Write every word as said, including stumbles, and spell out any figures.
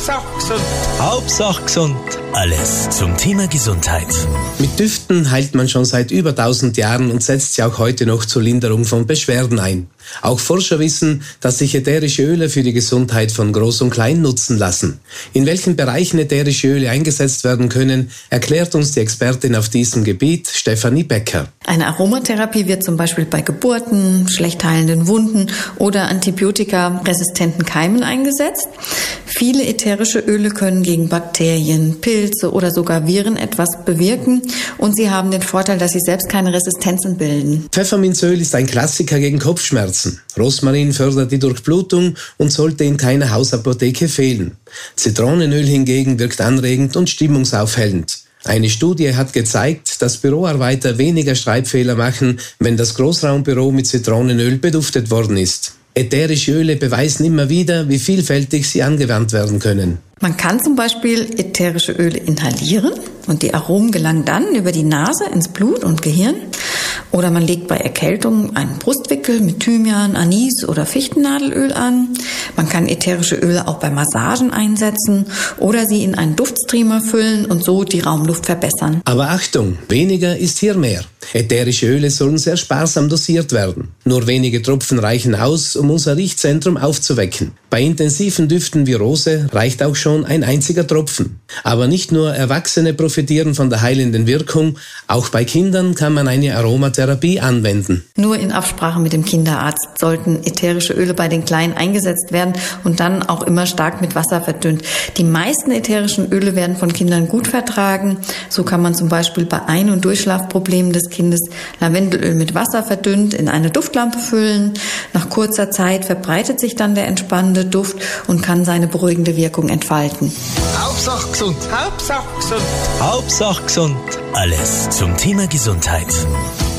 Hauptsache gesund. Hauptsache gesund. Alles zum Thema Gesundheit. Mit Düften heilt man schon seit über tausend Jahren und setzt sie auch heute noch zur Linderung von Beschwerden ein. Auch Forscher wissen, dass sich ätherische Öle für die Gesundheit von Groß und Klein nutzen lassen. In welchen Bereichen ätherische Öle eingesetzt werden können, erklärt uns die Expertin auf diesem Gebiet, Stefanie Becker. Eine Aromatherapie wird zum Beispiel bei Geburten, schlecht heilenden Wunden oder antibiotikaresistenten Keimen eingesetzt. Viele ätherische Öle können gegen Bakterien, Pilze oder sogar Viren etwas bewirken und sie haben den Vorteil, dass sie selbst keine Resistenzen bilden. Pfefferminzöl ist ein Klassiker gegen Kopfschmerzen. Rosmarin fördert die Durchblutung und sollte in keiner Hausapotheke fehlen. Zitronenöl hingegen wirkt anregend und stimmungsaufhellend. Eine Studie hat gezeigt, dass Büroarbeiter weniger Schreibfehler machen, wenn das Großraumbüro mit Zitronenöl beduftet worden ist. Ätherische Öle beweisen immer wieder, wie vielfältig sie angewandt werden können. Man kann zum Beispiel ätherische Öle inhalieren und die Aromen gelangen dann über die Nase ins Blut und Gehirn. Oder man legt bei Erkältung einen Brustwickel mit Thymian, Anis oder Fichtennadelöl an. Man kann ätherische Öle auch bei Massagen einsetzen oder sie in einen Duftstreamer füllen und so die Raumluft verbessern. Aber Achtung, weniger ist hier mehr. Ätherische Öle sollen sehr sparsam dosiert werden. Nur wenige Tropfen reichen aus, um unser Riechzentrum aufzuwecken. Bei intensiven Düften wie Rose reicht auch schon ein einziger Tropfen. Aber nicht nur Erwachsene profitieren von der heilenden Wirkung, auch bei Kindern kann man eine Aromatherapie anwenden. Nur in Absprache mit dem Kinderarzt sollten ätherische Öle bei den Kleinen eingesetzt werden und dann auch immer stark mit Wasser verdünnt. Die meisten ätherischen Öle werden von Kindern gut vertragen. So kann man zum Beispiel bei Ein- und Durchschlafproblemen des Kindes Lavendelöl mit Wasser verdünnt in eine Duftlampe füllen. Nach kurzer Zeit verbreitet sich dann der entspannende Duft und kann seine beruhigende Wirkung entfalten. Hauptsache gesund. Hauptsache gesund. Hauptsache gesund. Alles zum Thema Gesundheit.